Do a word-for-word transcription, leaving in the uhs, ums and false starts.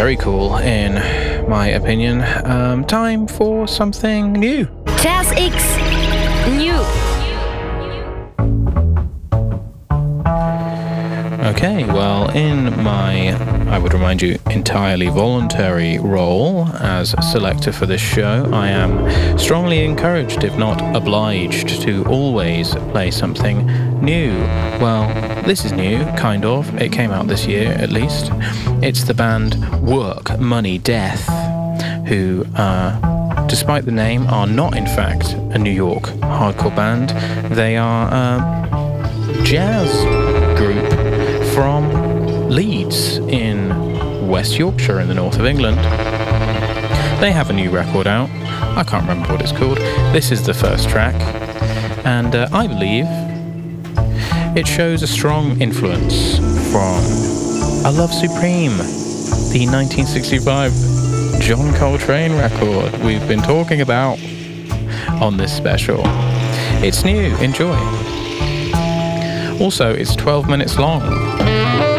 very cool, in my opinion. Um, time for something new. Jazz X New. Okay, well, in my, I would remind you, entirely voluntary role as selector for this show, I am strongly encouraged, if not obliged, to always play something new. Well, this is new, kind of. It came out this year, at least. It's the band Work, Money, Death, who, uh, despite the name, are not, in fact, a New York hardcore band. They are a jazz group from Leeds in West Yorkshire in the north of England. They have a new record out. I can't remember what it's called. This is the first track, and uh, I believe it shows a strong influence from A Love Supreme, the nineteen sixty-five John Coltrane record we've been talking about on this special. It's new, enjoy. Also, it's twelve minutes long.